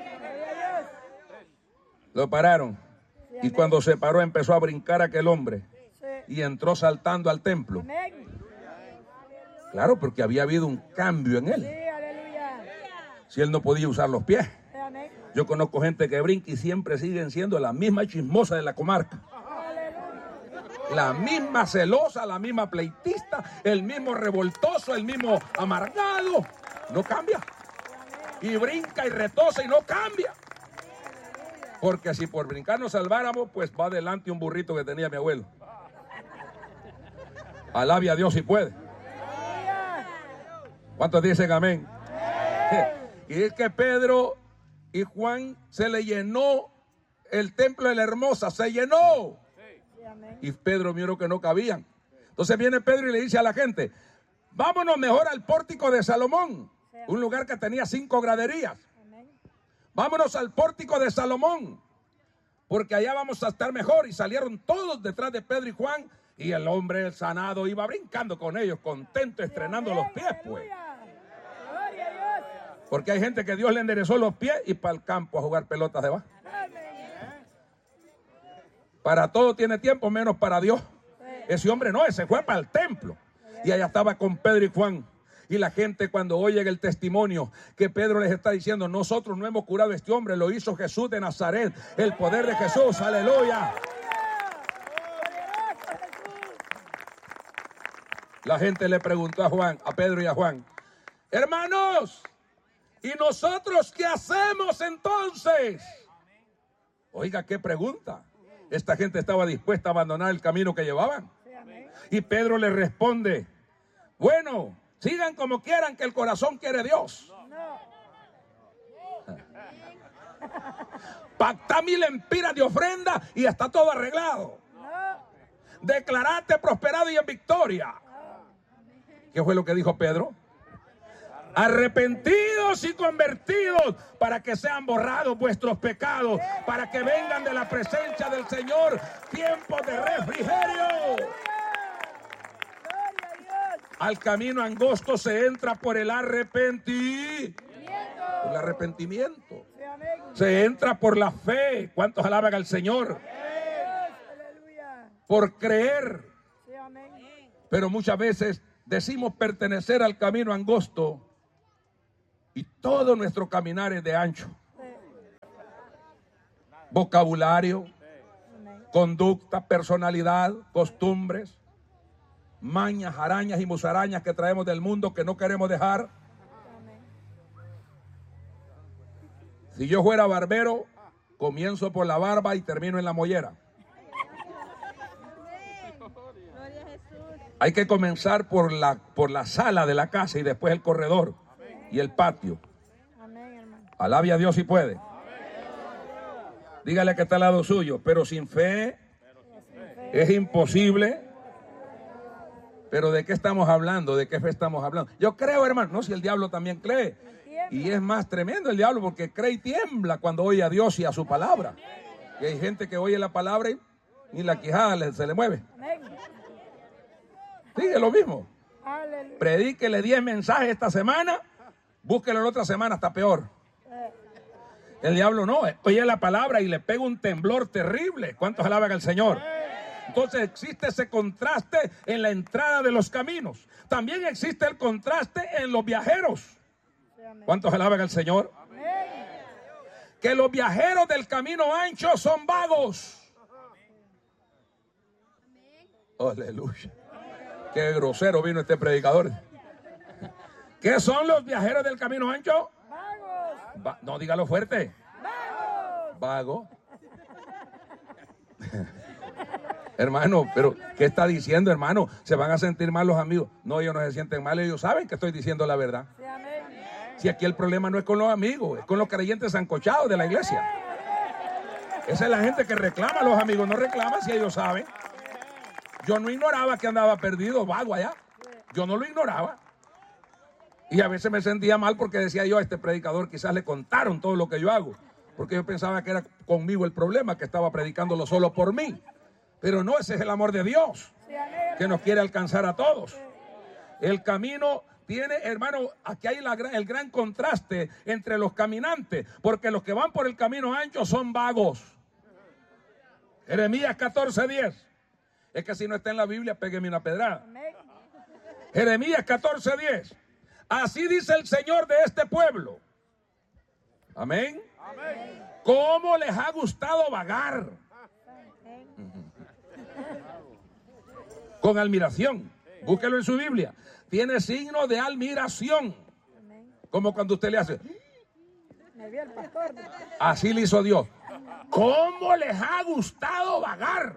Lo pararon. Y cuando se paró empezó a brincar aquel hombre. Y entró saltando al templo. Claro, porque había habido un cambio en él. Si él no podía usar los pies. Yo conozco gente que brinca y siempre siguen siendo la misma chismosa de la comarca. La misma celosa, la misma pleitista, el mismo revoltoso, el mismo amargado. No cambia. Y brinca y retosa y no cambia. Porque si por brincar nos salváramos, pues va adelante un burrito que tenía mi abuelo. Alabe a Dios si puede. ¿Cuántos dicen amén? Y es que Pedro y Juan se le llenó el templo de la Hermosa, se llenó. Y Pedro miró que no cabían. Entonces viene Pedro y le dice a la gente, vámonos mejor al pórtico de Salomón, un lugar que tenía 5 graderías. Vámonos al pórtico de Salomón, porque allá vamos a estar mejor. Y salieron todos detrás de Pedro y Juan, y el hombre sanado iba brincando con ellos, contento, estrenando los pies, pues. Porque hay gente que Dios le enderezó los pies y para el campo a jugar pelotas de básquet. Para todo tiene tiempo, menos para Dios. Ese hombre no, ese fue para el templo. Y allá estaba con Pedro y Juan. Y la gente, cuando oye el testimonio que Pedro les está diciendo, nosotros no hemos curado a este hombre, lo hizo Jesús de Nazaret, el poder de Jesús, aleluya. La gente le preguntó a Pedro y a Juan, hermanos, ¿y nosotros qué hacemos entonces? Oiga, qué pregunta. Esta gente estaba dispuesta a abandonar el camino que llevaban. Y Pedro le responde, bueno, sigan como quieran, que el corazón quiere Dios. Pacta 1000 empiras de ofrenda y está todo arreglado. Declarate prosperado y en victoria. ¿Qué fue lo que dijo Pedro? Arrepentidos y convertidos para que sean borrados vuestros pecados, para que vengan de la presencia del Señor tiempos de refrigerio. Al camino angosto se entra por el arrepentimiento. Por el arrepentimiento. Se entra por la fe. ¿Cuántos alaban al Señor? Por creer. Pero muchas veces decimos pertenecer al camino angosto Y todo nuestro caminar es de ancho. Vocabulario, conducta, personalidad, costumbres, mañas, arañas y musarañas que traemos del mundo que no queremos dejar. Si yo fuera barbero, comienzo por la barba y termino en la mollera. Hay que comenzar por la sala de la casa y después el corredor y el patio. Alabe a Dios si puede. Dígale que está al lado suyo, pero sin fe es imposible. Pero ¿de qué estamos hablando? ¿De qué fe estamos hablando? Yo creo, hermano, no, si el diablo también cree. Y es más tremendo el diablo porque cree y tiembla cuando oye a Dios y a su palabra. Y hay gente que oye la palabra y ni la quijada se le mueve. Sigue lo mismo. Predíquele 10 mensajes esta semana, búsquelo la otra semana, está peor. El diablo no, oye la palabra y le pega un temblor terrible. ¿Cuántos alaban al Señor? Entonces existe ese contraste en la entrada de los caminos. También existe el contraste en los viajeros. ¿Cuántos alaban al Señor? Que los viajeros del camino ancho son vagos. Aleluya. Qué grosero vino este predicador. ¿Qué son los viajeros del camino ancho? No, dígalo fuerte. Vago. Hermano, pero ¿qué está diciendo, hermano? ¿Se van a sentir mal los amigos? No, ellos no se sienten mal, ellos saben que estoy diciendo la verdad. Si aquí el problema no es con los amigos, es con los creyentes zancochados de la iglesia. Esa es la gente que reclama, los amigos no reclaman si ellos saben. Yo no ignoraba que andaba perdido, vago allá. Yo no lo ignoraba. Y a veces me sentía mal porque decía yo, a este predicador quizás le contaron todo lo que yo hago. Porque yo pensaba que era conmigo el problema, que estaba predicándolo solo por mí. Pero no, ese es el amor de Dios, que nos quiere alcanzar a todos. El camino tiene, hermano, aquí hay el gran contraste entre los caminantes, porque los que van por el camino ancho son vagos. Jeremías 14:10. Es que si no está en la Biblia, pégueme una pedrada. Jeremías 14:10. Así dice el Señor de este pueblo. Amén. ¿Cómo les ha gustado vagar? Con admiración. Búsquelo en su Biblia. Tiene signo de admiración. Como cuando usted le hace. Así le hizo Dios. ¿Cómo les ha gustado vagar?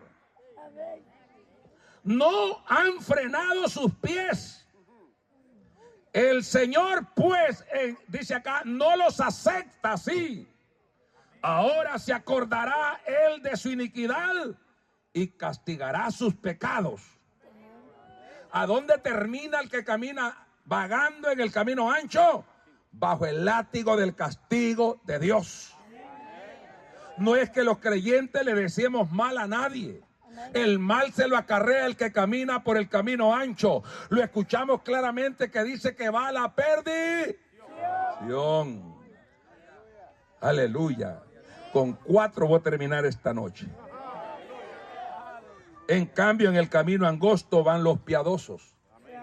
No han frenado sus pies. El Señor, pues, dice acá, no los acepta así. Ahora se acordará Él de su iniquidad y castigará sus pecados. ¿A dónde termina el que camina vagando en el camino ancho? Bajo el látigo del castigo de Dios. No es que los creyentes le deseemos mal a nadie. El mal se lo acarrea el que camina por el camino ancho. Lo escuchamos claramente que dice que va a la perdición. Aleluya. Con 4 voy a terminar esta noche. En cambio, en el camino angosto van los piadosos.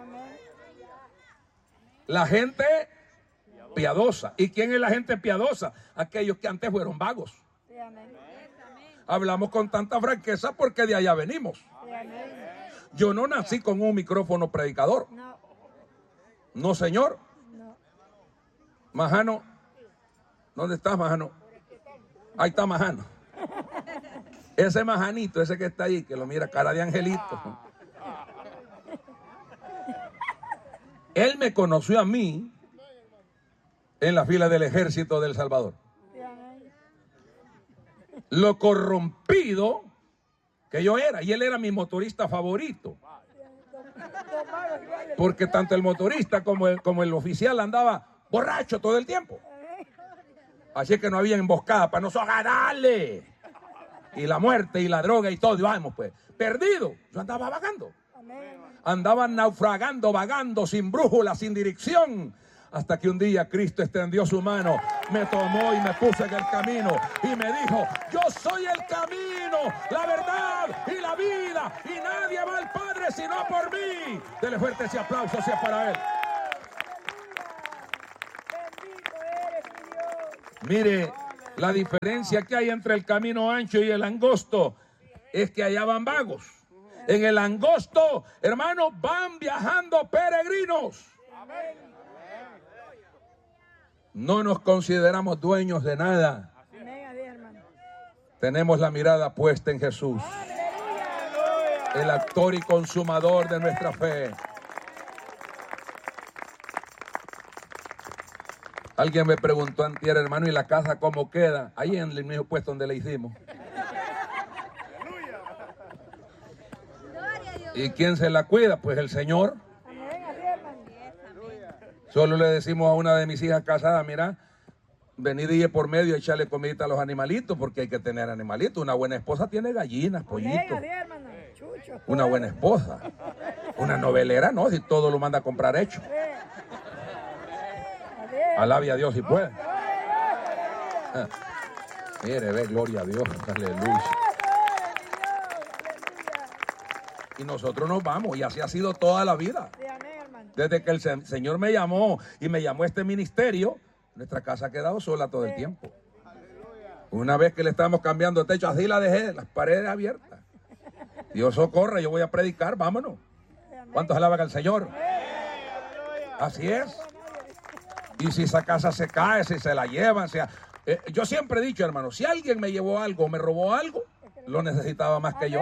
La gente piadosa. ¿Y quién es la gente piadosa? Aquellos que antes fueron vagos. Hablamos con tanta franqueza porque de allá venimos. Yo no nací con un micrófono predicador. No, señor. Majano. ¿Dónde estás, Majano? Ahí está Majano. Ese Majanito, ese que está ahí, que lo mira, cara de angelito. Él me conoció a mí en la fila del ejército de El Salvador. Lo corrompido que yo era, y él era mi motorista favorito. Porque tanto el motorista como el oficial andaba borracho todo el tiempo. Así que no había emboscada para nosotros agarrarle. Y la muerte y la droga y todo, y vamos pues, perdido. Yo andaba vagando. Andaba naufragando, vagando, sin brújula, sin dirección. Hasta que un día Cristo extendió su mano, me tomó y me puso en el camino y me dijo, yo soy el camino, la verdad y la vida, y nadie va al Padre sino por mí. Dele fuerte ese aplauso si es para él. Mire, la diferencia que hay entre el camino ancho y el angosto es que allá van vagos. En el angosto, hermanos, van viajando peregrinos. No nos consideramos dueños de nada. Tenemos la mirada puesta en Jesús, el autor y consumador de nuestra fe. Alguien me preguntó antier, hermano, ¿y la casa cómo queda? Ahí en el mismo puesto donde la hicimos. ¿Y quién se la cuida? Pues el Señor. Solo le decimos a una de mis hijas casadas, mira, venid y por medio y echarle comidita a los animalitos, porque hay que tener animalitos. Una buena esposa tiene gallinas, pollitos. Una buena esposa. Una novelera, no, si todo lo manda a comprar hecho. Alabe a Dios si puede. Mire, ve, gloria a Dios, aleluya. Y nosotros nos vamos, y así ha sido toda la vida. Desde que el Señor me llamó y me llamó a este ministerio, nuestra casa ha quedado sola todo el tiempo. Una vez que le estábamos cambiando el techo, así la dejé, las paredes abiertas. Dios socorre, yo voy a predicar, vámonos. ¿Cuántos alaban al Señor? Así es. Y si esa casa se cae, si se la llevan, yo siempre he dicho, hermano, si alguien me llevó algo, me robó algo, lo necesitaba más que yo.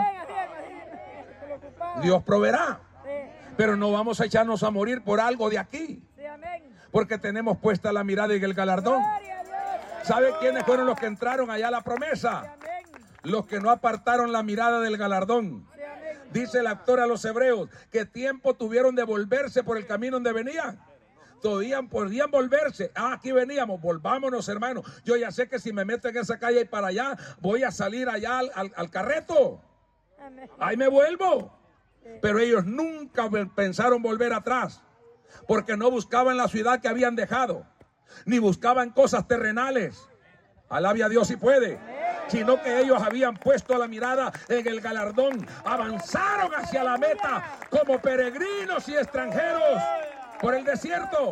Dios proveerá. Pero no vamos a echarnos a morir por algo de aquí. Porque tenemos puesta la mirada en el galardón. ¿Sabe quiénes fueron los que entraron allá a la promesa? Los que no apartaron la mirada del galardón. Dice el autor a los hebreos, ¿qué tiempo tuvieron de volverse por el camino donde venían? Todavía podían volverse. Aquí veníamos, volvámonos, hermano. Yo ya sé que si me meto en esa calle y para allá, voy a salir allá al carreto. Ahí me vuelvo. Pero ellos nunca pensaron volver atrás, porque no buscaban la ciudad que habían dejado, ni buscaban cosas terrenales. Alabe a Dios si puede. Sino que ellos habían puesto la mirada en el galardón. Avanzaron hacia la meta como peregrinos y extranjeros por el desierto.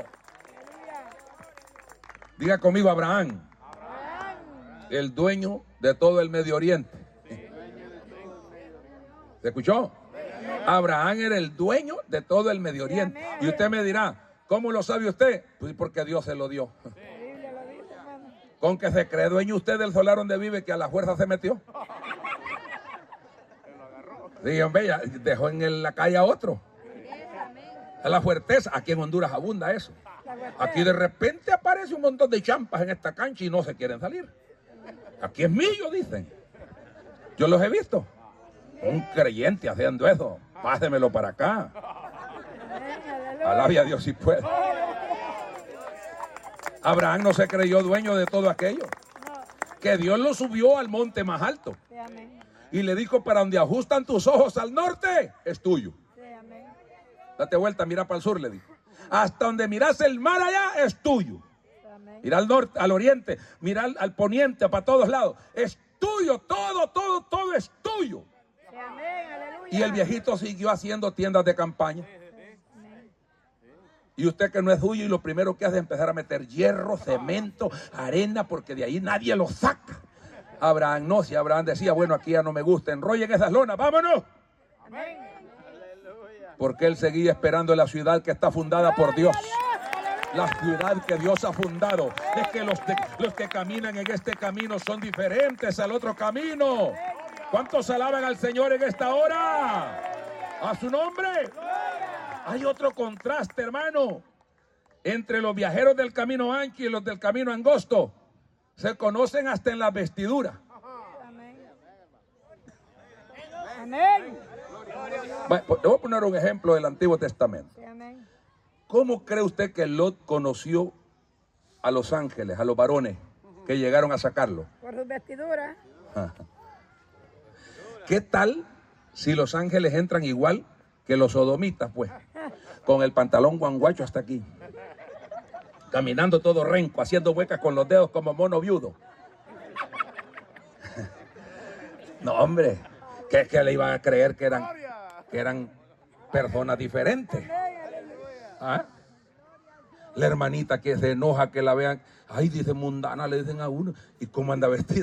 Diga conmigo, Abraham, el dueño de todo el Medio Oriente. ¿Se escuchó? Abraham era el dueño de todo el Medio Oriente. Y usted me dirá, ¿cómo lo sabe usted? Pues porque Dios se lo dio. Con que se cree dueño usted del solar donde vive, que a la fuerza se metió. Sí, hombre, ya dejó en la calle a otro. A la fuerteza. Aquí en Honduras abunda eso. Aquí de repente aparece un montón de champas en esta cancha y no se quieren salir. Aquí es mío, dicen. Yo los he visto. Un creyente haciendo eso. Pásemelo para acá. Alabe a Dios si puede. Abraham no se creyó dueño de todo aquello. Que Dios lo subió al monte más alto. Y le dijo, para donde ajustan tus ojos al norte, es tuyo. Date vuelta, mira para el sur, le dijo. Hasta donde miras el mar allá, es tuyo. Mira al norte, al oriente, mira al poniente, para todos lados. Es tuyo, todo es tuyo. Y el viejito siguió haciendo tiendas de campaña. Y usted que no es suyo, y lo primero que hace es empezar a meter hierro, cemento, arena, porque de ahí nadie lo saca. Abraham no, si Abraham decía, bueno, aquí ya no me gusta, enrollen esas lonas, vámonos. Porque él seguía esperando la ciudad que está fundada por Dios. La ciudad que Dios ha fundado. Es que los que caminan en este camino son diferentes al otro camino. ¿Cuántos alaban al Señor en esta hora? A su nombre. Hay otro contraste, hermano, entre los viajeros del camino ancho y los del camino angosto. Se conocen hasta en las vestiduras. Amén. Bueno, le voy a poner un ejemplo del Antiguo Testamento. ¿Cómo cree usted que Lot conoció a los ángeles, a los varones que llegaron a sacarlo? Por sus vestiduras. ¿Qué tal si los ángeles entran igual que los sodomitas, pues? Con el pantalón guanguacho hasta aquí. Caminando todo renco, haciendo huecas con los dedos como mono viudo. No, hombre, que le iban a creer que eran personas diferentes. ¿Ah? La hermanita que se enoja, que la vean, ay, dice mundana, le dicen a uno, y cómo anda vestida.